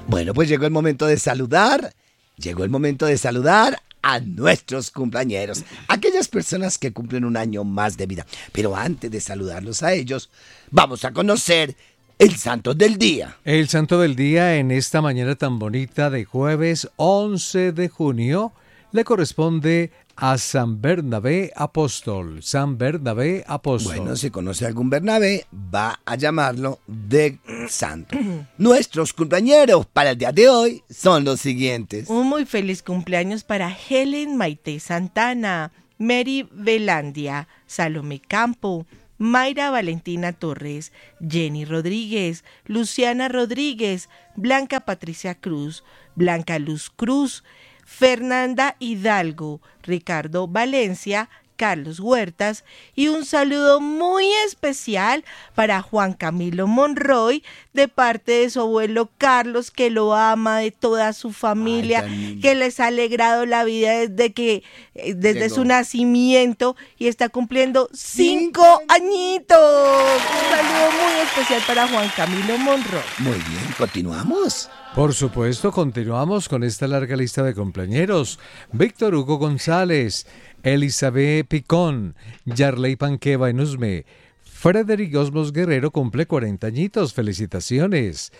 Bueno, pues llegó el momento de saludar. Llegó el momento de saludar a nuestros cumpleañeros, aquellas personas que cumplen un año más de vida. Pero antes de saludarlos a ellos, vamos a conocer el santo del día. El santo del día en esta mañana tan bonita de jueves 11 de junio le corresponde a San Bernabé Apóstol. San Bernabé Apóstol. Bueno, si conoce algún Bernabé, va a llamarlo de santo. Nuestros cumpleañeros para el día de hoy son los siguientes. Un muy feliz cumpleaños para Helen Maite Santana, Mary Velandia, Salomé Campo, Mayra Valentina Torres, Jenny Rodríguez, Luciana Rodríguez, Blanca Patricia Cruz, Blanca Luz Cruz, Fernanda Hidalgo, Ricardo Valencia, Carlos Huertas y un saludo muy especial para Juan Camilo Monroy de parte de su abuelo Carlos, que lo ama, de toda su familia, que les ha alegrado la vida desde su nacimiento y está cumpliendo 5 añitos. Un saludo muy especial para Juan Camilo Monroy. Muy bien, continuamos. Por supuesto, continuamos con esta larga lista de cumpleañeros. Víctor Hugo González, Elizabeth Picón, Yarley Panqueva Enusme, Frederick Osmos Guerrero cumple 40 añitos, felicitaciones.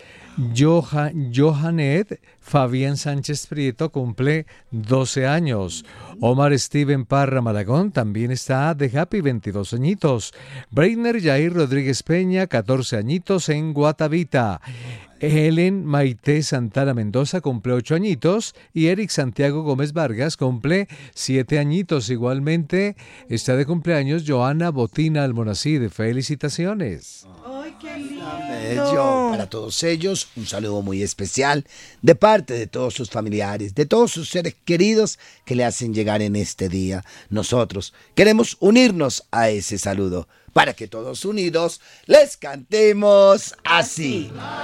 Johanet Fabián Sánchez Prieto cumple 12 años. Omar Steven Parra Malagón también está de happy, 22 añitos. Breitner Jair Rodríguez Peña, 14 añitos en Guatavita. Helen Maite Santana Mendoza cumple 8 añitos y Eric Santiago Gómez Vargas cumple 7 añitos. Igualmente está de cumpleaños Joana Botina Almonacid. Felicitaciones. ¡Ay, qué lindo! Bello. Para todos ellos, un saludo muy especial de parte de todos sus familiares, de todos sus seres queridos que le hacen llegar en este día. Nosotros queremos unirnos a ese saludo para que todos unidos les cantemos así.